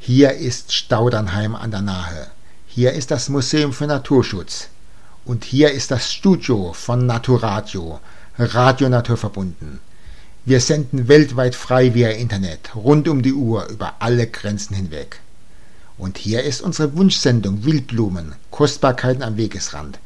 Hier ist Staudernheim an der Nahe. Hier ist das Museum für Naturschutz. Und hier ist das Studio von Naturadio, Radio Naturverbunden. Wir senden weltweit frei via Internet, rund um die Uhr, über alle Grenzen hinweg. Und hier ist unsere Wunschsendung Wildblumen, Kostbarkeiten am Wegesrand.